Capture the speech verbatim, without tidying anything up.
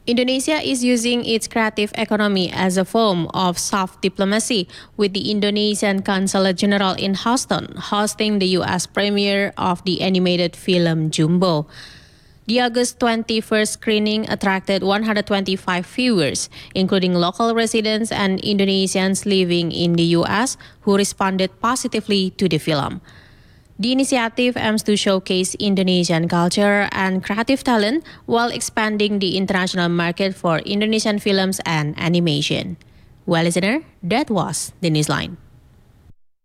Indonesia is using its creative economy as a form of soft diplomacy, with the Indonesian Consulate General in Houston hosting the U S premiere of the animated film Jumbo. The August twenty-first screening attracted one hundred twenty-five viewers, including local residents and Indonesians living in the U S who responded positively to the film. The initiative aims to showcase Indonesian culture and creative talent while expanding the international market for Indonesian films and animation. Well, listener, that was the Newsline.